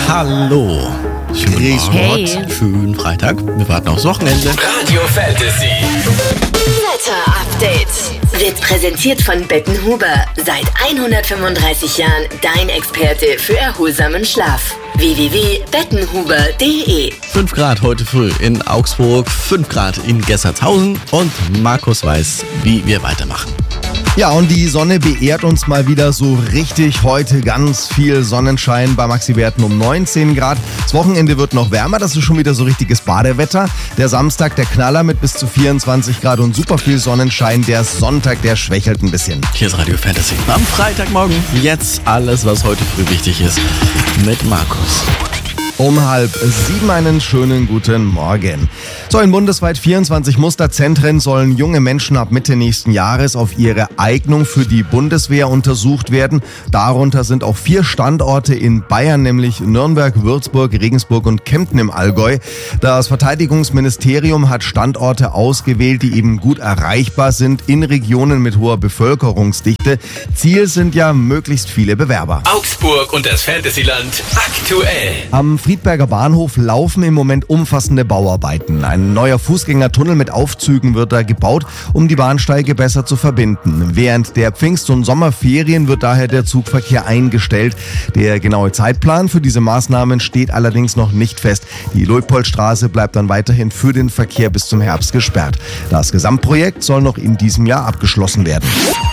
Hallo. Schönen Morgen. Hey. Schönen Freitag. Wir warten aufs Wochenende. Radio Fantasy. Wetter Update wird präsentiert von Bettenhuber. Seit 135 Jahren dein Experte für erholsamen Schlaf. www.bettenhuber.de 5 Grad heute früh in Augsburg, 5 Grad in Gessertshausen und Markus weiß, wie wir weitermachen. Ja, und die Sonne beehrt uns mal wieder so richtig heute. Ganz viel Sonnenschein bei Maxi-Werten um 19 Grad. Das Wochenende wird noch wärmer, das ist schon wieder so richtiges Badewetter. Der Samstag der Knaller mit bis zu 24 Grad und super viel Sonnenschein. Der Sonntag, der schwächelt ein bisschen. Hier ist Radio Fantasy. Am Freitagmorgen jetzt alles, was heute früh wichtig ist, mit Markus. Um 6:30 einen schönen guten Morgen. So, in bundesweit 24 Musterzentren sollen junge Menschen ab Mitte nächsten Jahres auf ihre Eignung für die Bundeswehr untersucht werden. Darunter sind auch 4 Standorte in Bayern, nämlich Nürnberg, Würzburg, Regensburg und Kempten im Allgäu. Das Verteidigungsministerium hat Standorte ausgewählt, die eben gut erreichbar sind in Regionen mit hoher Bevölkerungsdichte. Ziel sind ja möglichst viele Bewerber. Augsburg und das Fantasyland aktuell. Am Friedberger Bahnhof laufen im Moment umfassende Bauarbeiten. Ein neuer Fußgängertunnel mit Aufzügen wird da gebaut, um die Bahnsteige besser zu verbinden. Während der Pfingst- und Sommerferien wird daher der Zugverkehr eingestellt. Der genaue Zeitplan für diese Maßnahmen steht allerdings noch nicht fest. Die Luitpoldstraße bleibt dann weiterhin für den Verkehr bis zum Herbst gesperrt. Das Gesamtprojekt soll noch in diesem Jahr abgeschlossen werden.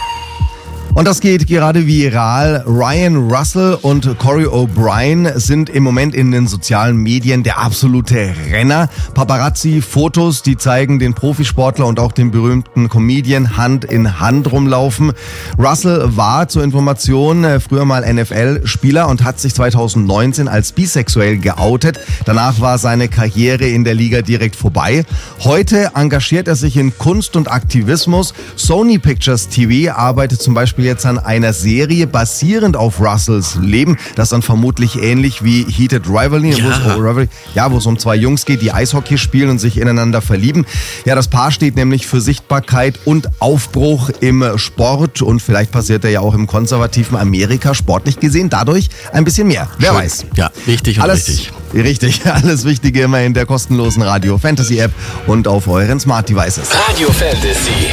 Und das geht gerade viral. Ryan Russell und Corey O'Brien sind im Moment in den sozialen Medien der absolute Renner. Paparazzi-Fotos, die zeigen den Profisportler und auch den berühmten Comedian Hand in Hand rumlaufen. Russell war zur Information früher mal NFL-Spieler und hat sich 2019 als bisexuell geoutet. Danach war seine Karriere in der Liga direkt vorbei. Heute engagiert er sich in Kunst und Aktivismus. Sony Pictures TV arbeitet zum Beispiel jetzt an einer Serie basierend auf Russells Leben, das dann vermutlich ähnlich wie Heated Rivalry, wo es um 2 Jungs geht, die Eishockey spielen und sich ineinander verlieben. Ja, das Paar steht nämlich für Sichtbarkeit und Aufbruch im Sport und vielleicht passiert er ja auch im konservativen Amerika sportlich gesehen dadurch ein bisschen mehr. Wer weiß. Ja, richtig und richtig. Richtig, alles Wichtige immer in der kostenlosen Radio Fantasy App und auf euren Smart Devices. Radio Fantasy.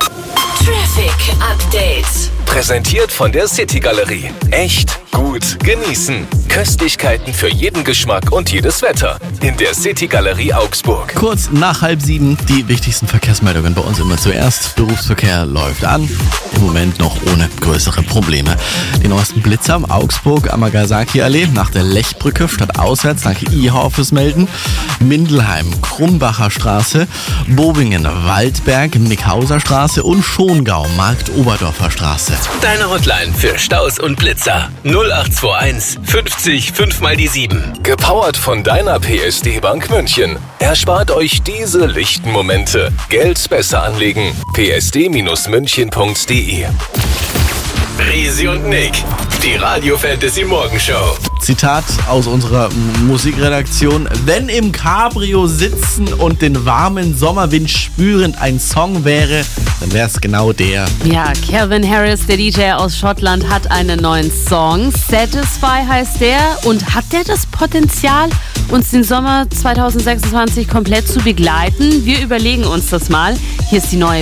Traffic Update. Präsentiert von der City Galerie. Echt gut genießen. Köstlichkeiten für jeden Geschmack und jedes Wetter. In der City Galerie Augsburg. Kurz nach 6:30 die wichtigsten Verkehrsmeldungen bei uns immer zuerst. Berufsverkehr läuft an. Im Moment noch ohne größere Probleme. Die neuesten Blitzer am Augsburg, Amagasaki-Allee, nach der Lechbrücke statt auswärts. Danke IHA fürs Melden. Mindelheim, Krumbacher Straße, Bobingen, Waldberg, Nickhauser Straße und Schongau, Markt-Oberdorfer Straße. Deine Hotline für Staus und Blitzer. 0821 50 5 mal die 7. Gepowert von deiner PSD Bank München. Erspart euch diese lichten Momente. Geld besser anlegen. psd-münchen.de. Risi und Nick, die Radio Fantasy Morgenshow. Zitat aus unserer Musikredaktion: Wenn im Cabrio sitzen und den warmen Sommerwind spürend ein Song wäre, dann wäre es genau der. Ja, Calvin Harris, der DJ aus Schottland, hat einen neuen Song. Satisfy heißt der. Und hat der das Potenzial, uns den Sommer 2026 komplett zu begleiten? Wir überlegen uns das mal. Hier ist die neue